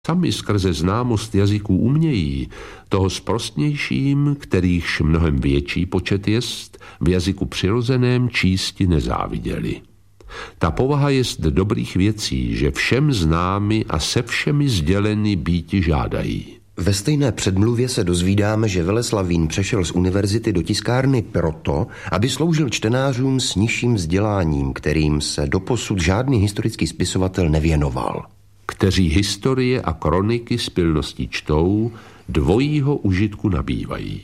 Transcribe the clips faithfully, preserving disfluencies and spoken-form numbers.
sami skrze známost jazyků umějí, toho sprostnějším, kterýchž mnohem větší počet jest, v jazyku přirozeném čísti nezáviděli. Ta povaha jest dobrých věcí, že všem známy a se všemi sděleny býti žádají. Ve stejné předmluvě se dozvídáme, že Veleslavín přešel z univerzity do tiskárny proto, aby sloužil čtenářům s nižším vzděláním, kterým se doposud žádný historický spisovatel nevěnoval. Kteří historie a kroniky s pilností čtou, dvojího užitku nabývají.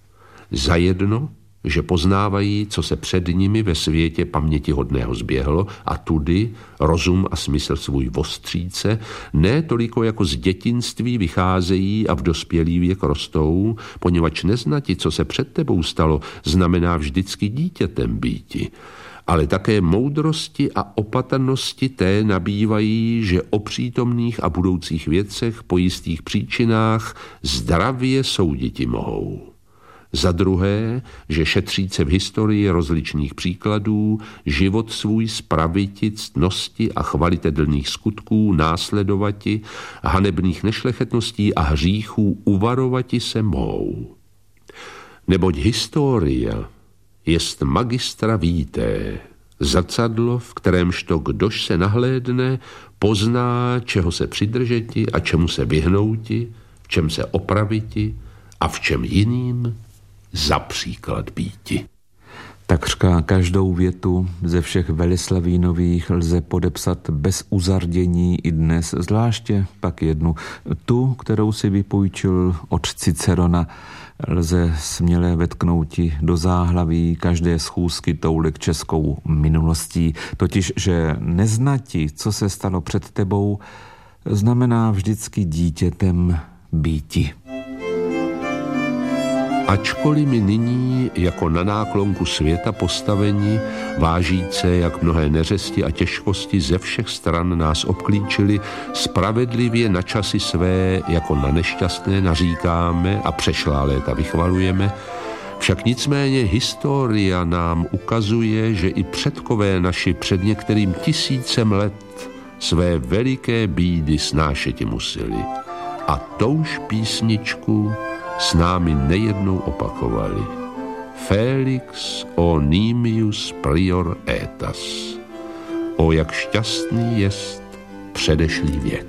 Zajedno, že poznávají, co se před nimi ve světě pamětihodného zběhlo, a tudy rozum a smysl svůj vostříce ne toliko jako z dětinství vycházejí a v dospělý věk rostou, poněvadž neznati, co se před tebou stalo, znamená vždycky dítětem býti, ale také moudrosti a opatrnosti té nabývají, že o přítomných a budoucích věcech po jistých příčinách zdravě souditi mohou. Za druhé, že šetříce v historii rozličných příkladů, život svůj spraviti, ctnosti a chvalitedelných skutků následovati, hanebných nešlechetností a hříchů uvarovati se mohou. Neboť historia jest magistra víté, zrcadlo, v kterémžto kdož se nahlédne, pozná, čeho se přidržeti a čemu se vyhnouti, v čem se opraviti a v čem jiným za příklad býti. Takřka každou větu ze všech Veleslavínových lze podepsat bez uzardění i dnes, zvláště pak jednu, tu, kterou si vypůjčil od Cicerona, lze směle vetknouti do záhlaví každé schůzky toulik českou minulostí, totiž, že neznati, co se stalo před tebou, znamená vždycky dítětem býti. Ačkoliv my nyní jako na náklonku světa postaveni, vážíce, jak mnohé neřesti a těžkosti ze všech stran nás obklíčili, spravedlivě na časy své jako na nešťastné naříkáme a přešlá léta vychvalujeme, však nicméně historia nám ukazuje, že i předkové naši před některým tisícem let své veliké bídy snášeti museli. A touž písničku s námi nejednou opakovali. Felix o nimius prior aetas. O jak šťastný jest předešlý věk.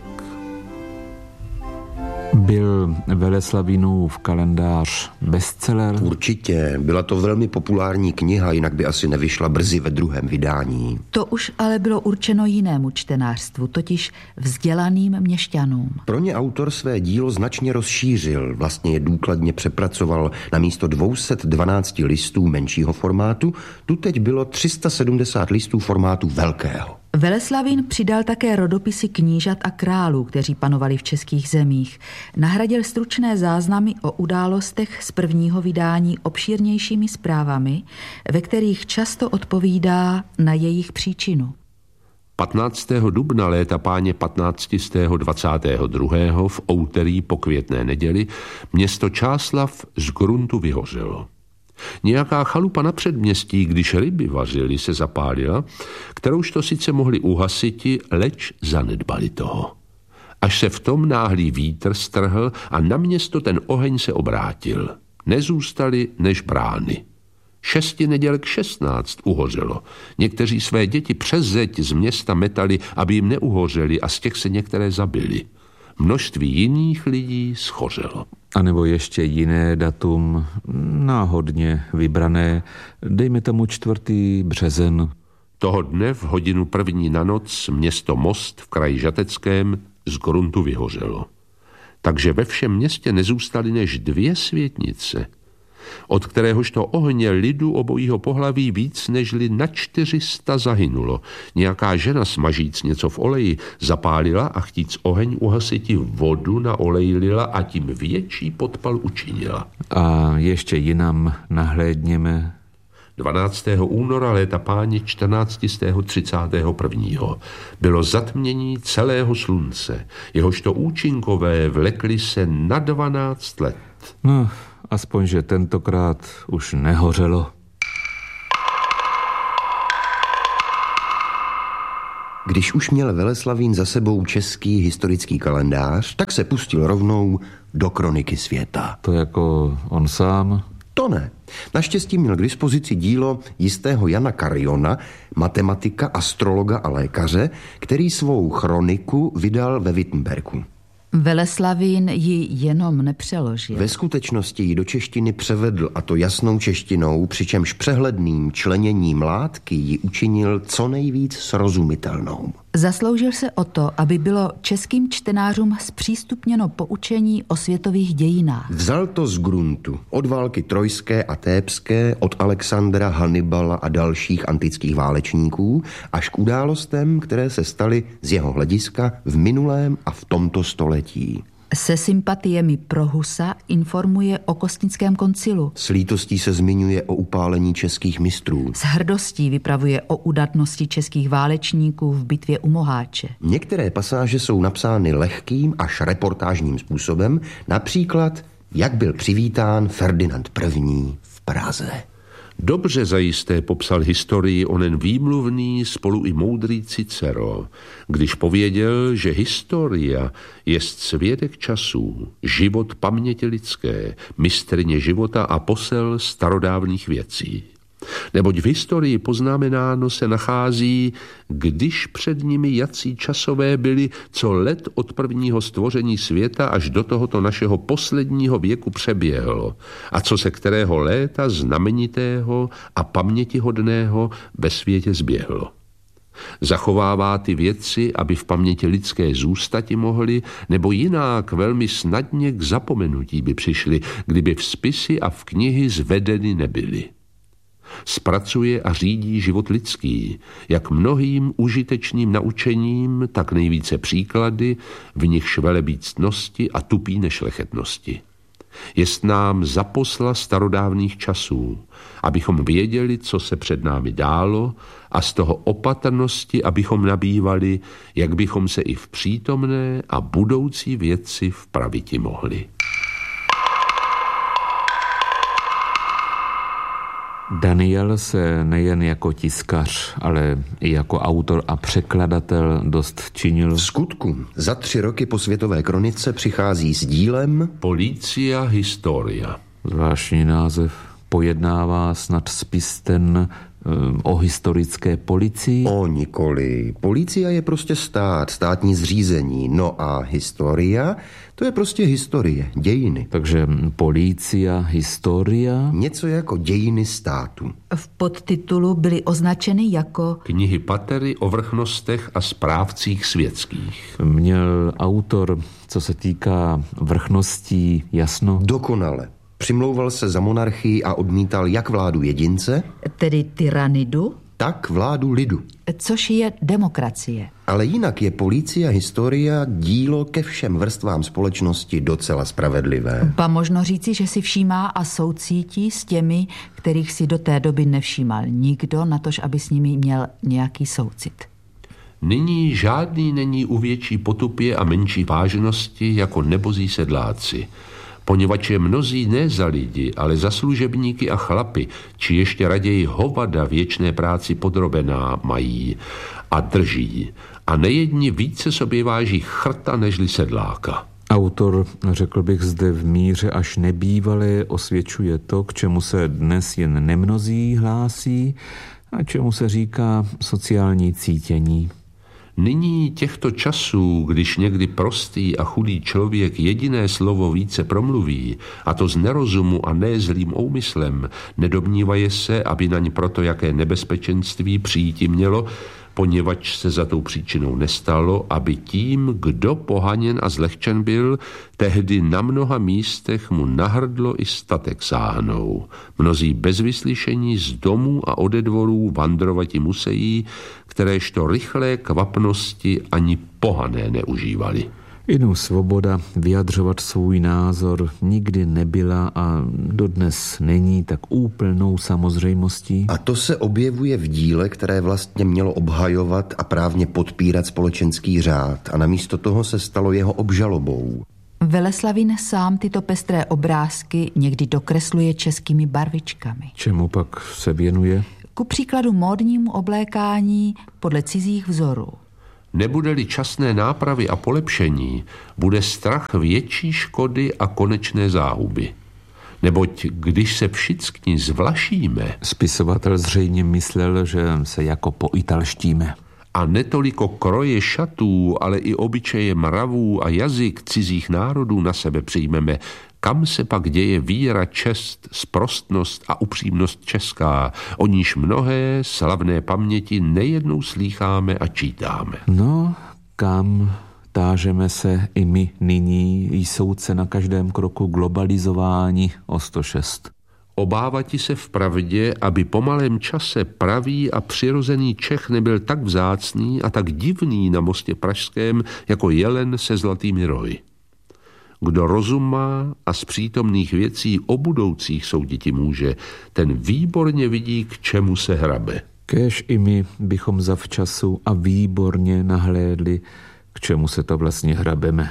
Byl Veleslavínův kalendář bestseller? Určitě. Byla to velmi populární kniha, jinak by asi nevyšla brzy ve druhém vydání. To už ale bylo určeno jinému čtenářstvu, totiž vzdělaným měšťanům. Pro ně autor své dílo značně rozšířil, vlastně je důkladně přepracoval. Na místo dvě stě dvanáct listů menšího formátu, tu teď bylo tři sta sedmdesát listů formátu velkého. Veleslavín přidal také rodopisy knížat a králů, kteří panovali v českých zemích. Nahradil stručné záznamy o událostech z prvního vydání obšírnějšími zprávami, ve kterých často odpovídá na jejich příčinu. patnáctého dubna léta páně patnáct set dvacátého druhého v outerý po Květné neděli město Čáslav z gruntu vyhořelo. Nějaká chalupa na předměstí, když ryby vařili, se zapálila, kterouž to sice mohli uhasiti, leč zanedbali toho. Až se v tom náhlý vítr strhl a na město ten oheň se obrátil. Nezůstali než brány. Šesti nedělek šestnáct uhořelo. Někteří své děti přes zeď z města metali, aby jim neuhořeli, a z těch se některé zabili. Množství jiných lidí schořelo. A nebo ještě jiné datum, náhodně vybrané, dejme tomu čtvrtý březen. Toho dne v hodinu první na noc město Most v kraji Žateckém z gruntu vyhořelo. Takže ve všem městě nezůstaly než dvě světnice, od kteréhožto ohně lidu obojího pohlaví víc nežli na čtyři sta zahynulo. Nějaká žena smažíc něco v oleji zapálila a chtíc oheň uhasiti vodu na olej lila a tím větší podpal učinila. A ještě jinam nahlédněme. dvanáctého února léta páně čtrnáct set třicátého prvního bylo zatmění celého slunce, jehožto účinkové vlekly se na dvanáct let. No, aspoň, že tentokrát už nehořelo. Když už měl Veleslavín za sebou český historický kalendář, tak se pustil rovnou do kroniky světa. To jako on sám? To ne. Naštěstí měl k dispozici dílo jistého Jana Kariona, matematika, astrologa a lékaře, který svou chroniku vydal ve Wittenbergu. Veleslavín ji jenom nepřeložil. Ve skutečnosti ji do češtiny převedl, a to jasnou češtinou, přičemž přehledným členěním látky ji učinil co nejvíc srozumitelnou. Zasloužil se o to, aby bylo českým čtenářům zpřístupněno poučení o světových dějinách. Vzal to z gruntu, od války trojské a tébské, od Alexandra, Hannibala a dalších antických válečníků, až k událostem, které se staly z jeho hlediska v minulém a v tomto století. Se sympatiemi pro Husa informuje o Kostnickém koncilu. S lítostí se zmiňuje o upálení českých mistrů. S hrdostí vypravuje o udatnosti českých válečníků v bitvě u Moháče. Některé pasáže jsou napsány lehkým až reportážním způsobem, například jak byl přivítán Ferdinand první v Praze. Dobře zajisté popsal historii onen výmluvný spolu i moudrý Cicero, když pověděl, že historia jest svědek časů, život paměti lidské, mistryně života a posel starodávných věcí. Neboť v historii poznamenáno se nachází, když před nimi jací časové byli, co let od prvního stvoření světa až do tohoto našeho posledního věku přeběhlo a co se kterého léta znamenitého a pamětihodného ve světě zběhlo. Zachovává ty věci, aby v paměti lidské zůstati mohly, nebo jinak velmi snadně k zapomenutí by přišly, kdyby v spisy a v knihy zvedeny nebyly. Zpracuje a řídí život lidský, jak mnohým užitečným naučením, tak nejvíce příklady, v nichž velebí ctnosti a tupí nešlechetnosti. Jest nám zaposla starodávných časů, abychom věděli, co se před námi dálo, a z toho opatrnosti, abychom nabývali, jak bychom se i v přítomné a budoucí věci vpraviti mohli. Daniel se nejen jako tiskař, ale i jako autor a překladatel dost činil. V skutku za tři roky po světové kronice přichází s dílem Policia Historia. Zvláštní název, pojednává snad spis ten o historické policii? O nikoli. Policia je prostě stát, státní zřízení. No a historia, to je prostě historie, dějiny. Takže policia, historia? Něco jako dějiny státu. V podtitulu byly označeny jako Knihy Patery o vrchnostech a správcích světských. Měl autor, co se týká vrchností, jasno? Dokonale. Přimlouval se za monarchii a odmítal jak vládu jedince, tedy tyranidu, tak vládu lidu. Což je demokracie. Ale jinak je Policia Historia dílo ke všem vrstvám společnosti docela spravedlivé. Ba možno říci, že si všímá a soucítí s těmi, kterých si do té doby nevšímal nikdo, natož aby s nimi měl nějaký soucit. Nyní žádný není u větší potupě a menší vážnosti jako nebozí sedláci, poněvadž je mnozí ne za lidi, ale za služebníky a chlapy, či ještě raději hovada věčné práci podrobená mají a drží. A nejedni více sobě váží chrta nežli sedláka. Autor, řekl bych zde v míře až nebývalé, osvědčuje to, k čemu se dnes jen nemnozí hlásí a čemu se říká sociální cítění. Nyní těchto časů, když někdy prostý a chudý člověk jediné slovo více promluví, a to z nerozumu a ne zlým úmyslem, nedomnívaje se, aby naň proto jaké nebezpečenství přijíti mělo, poněvadž se za tou příčinou nestalo, aby tím, kdo pohaněn a zlehčen byl, tehdy na mnoha místech mu nahrdlo i statek sáhnou. Mnozí bez vyslyšení z domů a ode dvorů vandrovati musejí, kteréžto rychlé kvapnosti ani pohané neužívali. Jinou svoboda vyjadřovat svůj názor nikdy nebyla a dodnes není tak úplnou samozřejmostí. A to se objevuje v díle, které vlastně mělo obhajovat a právně podpírat společenský řád a namísto toho se stalo jeho obžalobou. Veleslavín sám tyto pestré obrázky někdy dokresluje českými barvičkami. Čemu pak se věnuje? Ku příkladu módnímu oblékání podle cizích vzorů. Nebude-li časné nápravy a polepšení, bude strach větší škody a konečné záhuby. Neboť když se všichni zvlašíme... Spisovatel zřejmě myslel, že se jako poitalštíme. A netoliko kroje šatů, ale i obyčeje mravů a jazyk cizích národů na sebe přijmeme, kam se pak děje víra, čest, sprostnost a upřímnost česká, o níž mnohé slavné paměti nejednou slýcháme a čítáme. No, kam... Tážeme se i my nyní, jsou se na každém kroku globalizováni o sto šest. Obávati se vpravdě, aby po malém čase pravý a přirozený Čech nebyl tak vzácný a tak divný na mostě pražském, jako jelen se zlatými rohy. Kdo rozum má a z přítomných věcí o budoucích souditi může, ten výborně vidí, k čemu se hrabe. Kéž i my bychom zavčasu a výborně nahlédli, k čemu se to vlastně hrabeme.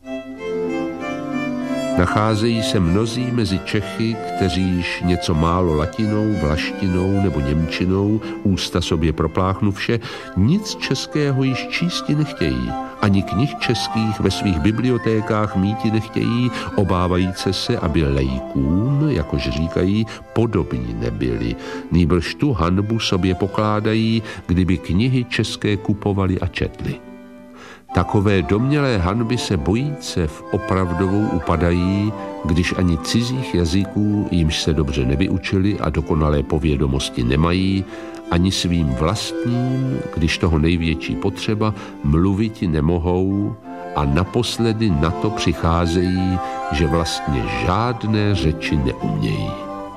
Nacházejí se mnozí mezi Čechy, kteří již něco málo latinou, vlaštinou nebo němčinou, ústa sobě propláchnuvše, nic českého již čísti nechtějí, ani knih českých ve svých bibliotékách míti nechtějí, obávajíce se, aby lejkům, jakož říkají, podobní nebyli. Nýbrž tu hanbu sobě pokládají, kdyby knihy české kupovali a četli. Takové domnělé hanby se bojíce v opravdovou upadají, když ani cizích jazyků, jimž se dobře nevyučili a dokonalé povědomosti nemají, ani svým vlastním, když toho největší potřeba, mluviti nemohou a naposledy na to přicházejí, že vlastně žádné řeči neumějí.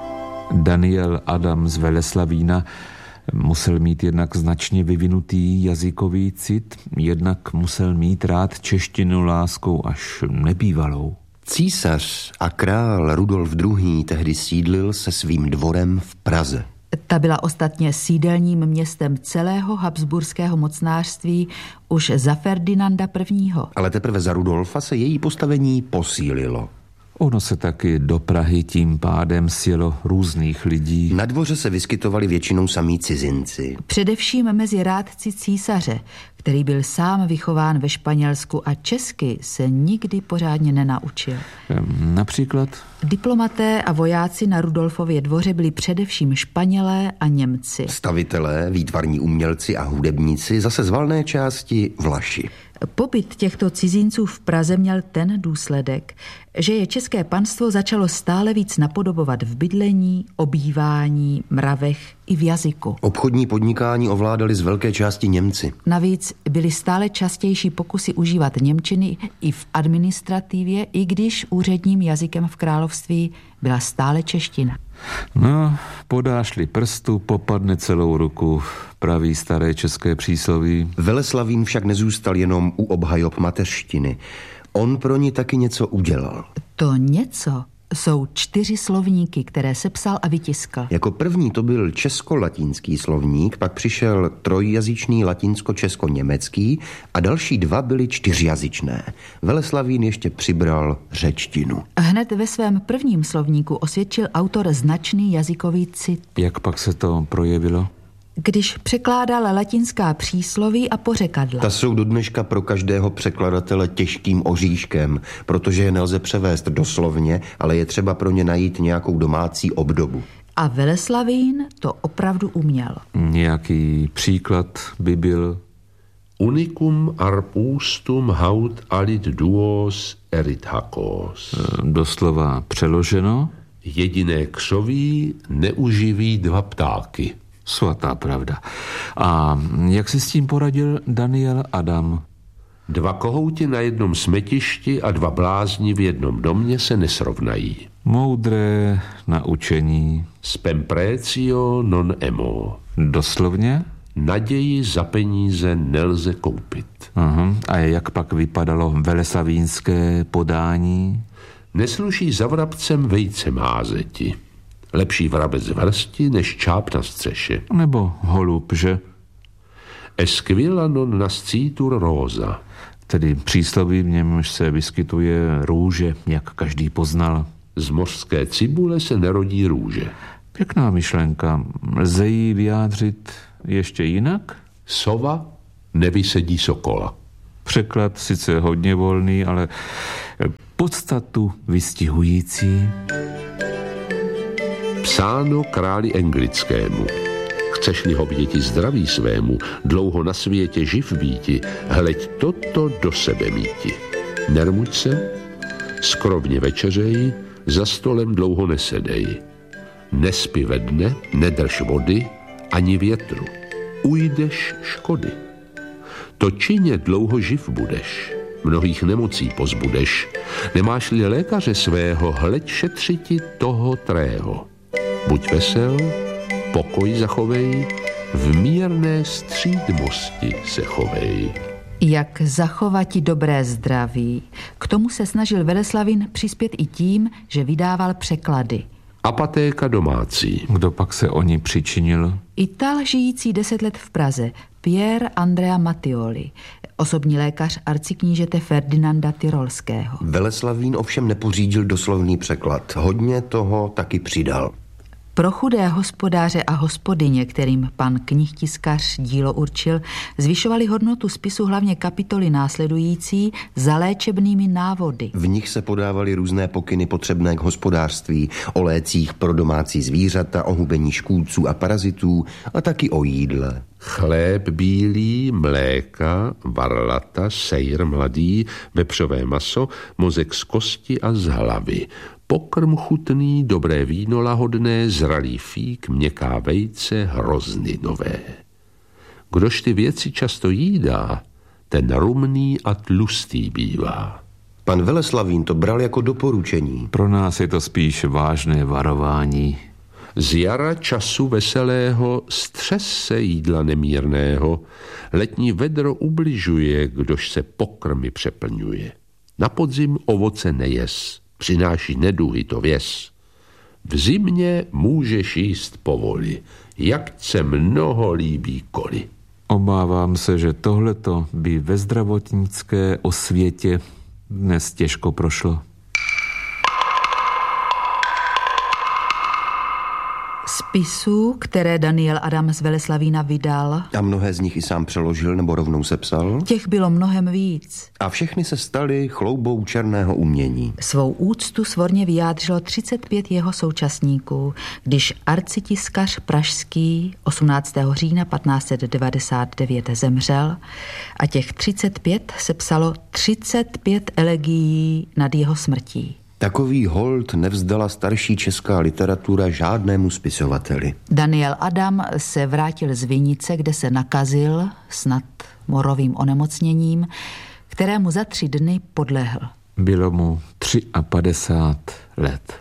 Daniel Adam z Veleslavína musel mít jednak značně vyvinutý jazykový cit, jednak musel mít rád češtinu láskou až nebývalou. Císař a král Rudolf druhý. tehdy sídlil se svým dvorem v Praze. Ta byla ostatně sídelním městem celého habsburského mocnářství už za Ferdinanda prvního. Ale teprve za Rudolfa se její postavení posílilo. Ono se taky do Prahy tím pádem sjelo různých lidí. Na dvoře se vyskytovali většinou samí cizinci. Především mezi rádci císaře, který byl sám vychován ve Španělsku a česky se nikdy pořádně nenaučil. Například? Diplomaté a vojáci na Rudolfově dvoře byli především Španělé a Němci. Stavitelé, výtvarní umělci a hudebníci zase z valné části Vlaši. Pobyt těchto cizinců v Praze měl ten důsledek, že je české panstvo začalo stále víc napodobovat v bydlení, obývání, mravech i v jazyku. Obchodní podnikání ovládali z velké části Němci. Navíc byly stále častější pokusy užívat němčiny i v administrativě, i když úředním jazykem v království byla stále čeština. No, podáš-li prstu, popadne celou ruku, praví staré české přísloví. Veleslavín však nezůstal jenom u obhajob mateřštiny. On pro ní taky něco udělal. To něco jsou čtyři slovníky, které sepsal a vytiskl. Jako první to byl česko-latinský slovník, pak přišel trojjazyčný latinsko-česko-německý a další dva byly čtyřjazyčné. Veleslavín ještě přibral řečtinu. Hned ve svém prvním slovníku osvědčil autor značný jazykový cit. Jak pak se to projevilo? Když překládal latinská přísloví a pořekadla. Ta jsou do dneška pro každého překladatele těžkým oříškem, protože je nelze převést doslovně, ale je třeba pro ně najít nějakou domácí obdobu. A Veleslavín to opravdu uměl. Nějaký příklad by byl? Unicum arbustum haud alit duos erit hakos. Doslova přeloženo? Jediné křoví neuživí dva ptáky. Svatá pravda. A jak se s tím poradil Daniel Adam? Dva kohouti na jednom smetišti a dva blázni v jednom domě se nesrovnají. Moudré naučení. Spem precio non emo. Doslovně? Naději za peníze nelze koupit. Aha. A jak pak vypadalo veleslavínské podání? Nesluší za vrabcem vejce mázeti. Lepší vrabec vrsti než čáp na střeše. Nebo holub, že? Esquila non nascitur rosa. Tedy přísloví, v němž se vyskytuje růže, jak každý poznal. Z mořské cibule se nerodí růže. Pěkná myšlenka. Lze ji vyjádřit ještě jinak? Sova nevysedí sokola. Překlad sice hodně volný, ale podstatu vystihující. Psáno králi anglickému. Chceš-li ho viděti zdraví svému, dlouho na světě živ býti, hleď toto do sebe míti. Nermuď se, skromně večeřej, za stolem dlouho nesedej. Nespi ve dne, nedrž vody, ani větru. Ujdeš škody. To čině dlouho živ budeš, mnohých nemocí pozbudeš. Nemáš-li lékaře svého, hleď šetřiti toho trého. Buď vesel, pokoj zachovej, v mírné střídmosti se chovej. Jak zachovati dobré zdraví, k tomu se snažil Veleslavín přispět i tím, že vydával překlady. Apatéka domácí. Kdo pak se o ní přičinil? Ital žijící deset let v Praze, Pier Andrea Mattioli, osobní lékař arciknížete Ferdinanda Tyrolského. Veleslavín ovšem nepořídil doslovný překlad. Hodně toho taky přidal. Pro chudé hospodáře a hospodyně, kterým pan knihtiskař dílo určil, zvyšovali hodnotu spisu hlavně kapitoly následující za léčebnými návody. V nich se podávaly různé pokyny potřebné k hospodářství, o lécích pro domácí zvířata, o hubení škůdců a parazitů a taky o jídle. Chléb bílý, mléka, varlata, sejr mladý, vepřové maso, mozek z kosti a z hlavy. Pokrm chutný, dobré víno lahodné, zralý fík, měkká vejce, hrozny nové. Kdož ty věci často jídá, ten rumný a tlustý bývá. Pan Veleslavín to bral jako doporučení. Pro nás je to spíš vážné varování. Z jara času veselého střes se jídla nemírného, letní vedro ubližuje, kdož se pokrmy přeplňuje. Na podzim ovoce nejes, přináší neduhy, to věz. V zimě můžeš jíst povoli, jak se mnoho líbí koli. Obávám se, že tohleto by ve zdravotnické osvětě dnes těžko prošlo. Spisů, které Daniel Adam z Veleslavína vydal, A mnohé z nich i sám přeložil nebo rovnou sepsal. těch bylo mnohem víc. A všechny se staly chloubou černého umění. Svou úctu svorně vyjádřilo třicet pět jeho současníků, když arcitiskař pražský osmnáctého října patnáct set devadesát devět zemřel a těch třicet pět sepsalo třicet pět elegií nad jeho smrtí. Takový hold nevzdala starší česká literatura žádnému spisovateli. Daniel Adam se vrátil z Vinice, kde se nakazil, snad morovým onemocněním, kterému za tři dny podlehl. Bylo mu padesát tři let.